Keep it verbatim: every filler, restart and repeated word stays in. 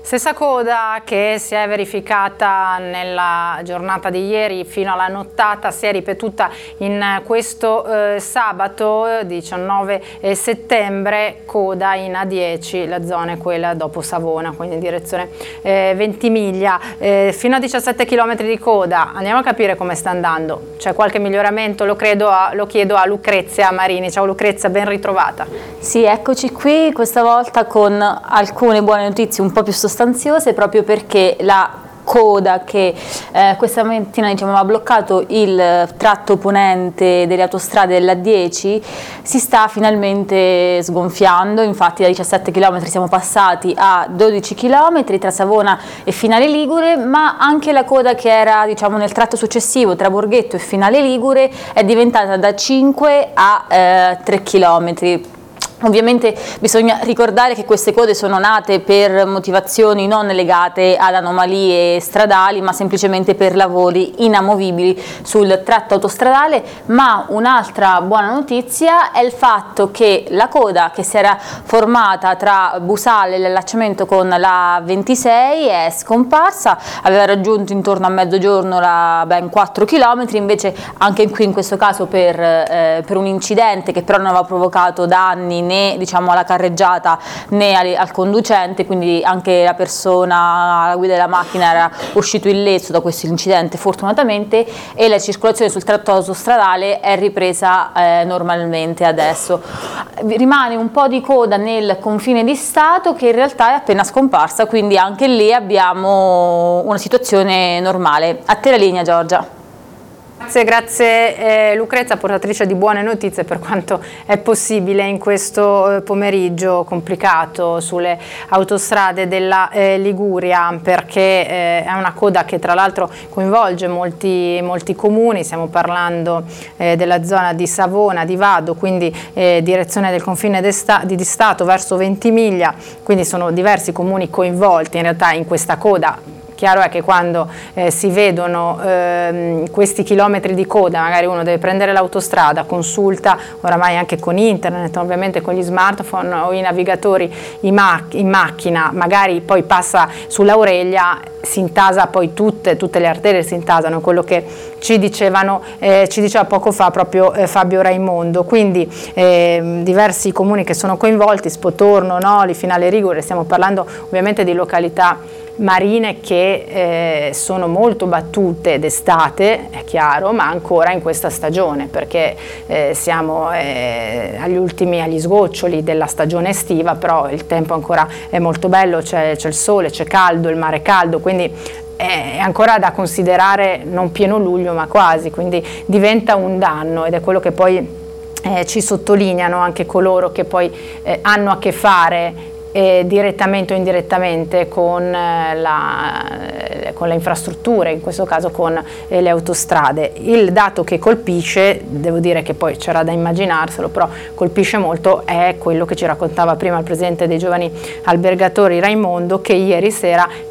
Stessa coda che si è verificata nella giornata di ieri fino alla nottata si è ripetuta in questo eh, sabato diciannove settembre, coda in A dieci, la zona è quella dopo Savona, quindi in direzione eh, Ventimiglia, eh, fino a diciassette chilometri di coda. Andiamo a capire come sta andando, c'è qualche miglioramento? Lo, credo a, lo chiedo a Lucrezia Marini. Ciao Lucrezia, ben ritrovata. Sì, eccoci qui questa volta con alcune buone notizie un po' più sostanziose, proprio perché la coda che eh, questa mattina diciamo, ha bloccato il tratto ponente delle autostrade dell'A dieci si sta finalmente sgonfiando. Infatti da diciassette chilometri siamo passati a dodici chilometri tra Savona e Finale Ligure, ma anche la coda che era diciamo, nel tratto successivo tra Borghetto e Finale Ligure è diventata da cinque a eh, tre chilometri. Ovviamente bisogna ricordare che queste code sono nate per motivazioni non legate ad anomalie stradali, ma semplicemente per lavori inamovibili sul tratto autostradale. Ma un'altra buona notizia è il fatto che la coda che si era formata tra Busale e l'allacciamento con la ventisei è scomparsa, aveva raggiunto intorno a mezzogiorno la ben quattro chilometri, invece anche qui in questo caso per, eh, per un incidente che però non aveva provocato danni né diciamo alla carreggiata né al, al conducente, quindi anche la persona alla guida della macchina era uscito illeso da questo incidente fortunatamente, e la circolazione sul tratto autostradale è ripresa eh, normalmente adesso. Rimane un po' di coda nel confine di Stato che in realtà è appena scomparsa, quindi anche lì abbiamo una situazione normale. A te la linea, Giorgia. Grazie, grazie eh, Lucrezia, portatrice di buone notizie per quanto è possibile in questo eh, pomeriggio complicato sulle autostrade della eh, Liguria, perché eh, è una coda che tra l'altro coinvolge molti, molti comuni. Stiamo parlando eh, della zona di Savona, di Vado, quindi eh, direzione del confine di, di Stato verso Ventimiglia, quindi sono diversi comuni coinvolti in realtà in questa coda. Chiaro è che quando eh, si vedono eh, questi chilometri di coda, magari uno deve prendere l'autostrada, consulta oramai anche con internet, ovviamente con gli smartphone o i navigatori in, mac in macchina, magari poi passa sull'Aurelia, si intasa poi tutte, tutte le arterie si intasano, quello che ci dicevano, eh, ci diceva poco fa proprio eh, Fabio Raimondo. Quindi eh, diversi comuni che sono coinvolti, Spotorno, Noli, Finale Ligure, stiamo parlando ovviamente di località marine che eh, sono molto battute d'estate, è chiaro, ma ancora in questa stagione, perché eh, siamo eh, agli ultimi, agli sgoccioli della stagione estiva, però il tempo ancora è molto bello, c'è il sole, c'è caldo, il mare è caldo, quindi è ancora da considerare non pieno luglio ma quasi, quindi diventa un danno, ed è quello che poi eh, ci sottolineano anche coloro che poi eh, hanno a che fare Eh, direttamente o indirettamente con, eh, la, eh, con le infrastrutture, in questo caso con eh, le autostrade. Il dato che colpisce, devo dire che poi c'era da immaginarselo, però colpisce molto, è quello che ci raccontava prima il presidente dei giovani albergatori Raimondo, che ieri sera